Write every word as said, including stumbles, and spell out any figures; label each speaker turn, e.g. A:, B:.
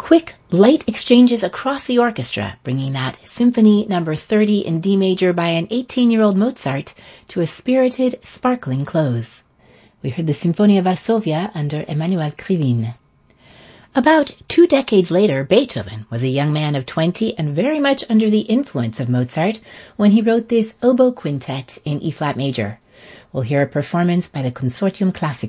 A: quick, light exchanges across the orchestra, bringing that Symphony number thirty in D major by an eighteen-year-old Mozart to a spirited, sparkling close. We heard the Sinfonia Varsovia under Emanuel Krivine. About two decades later, Beethoven was a young man of twenty and very much under the influence of Mozart when he wrote this oboe quintet in E-flat major. We'll hear a performance by the Consortium Classico.